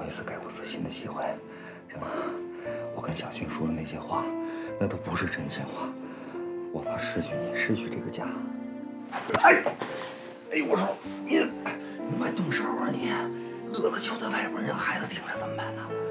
一次改过自新的机会，行吗？我跟小军说的那些话，那都不是真心话。我怕失去你，失去这个家。哎，我说你别动手啊你！饿了就在外边，让孩子听着怎么办呢？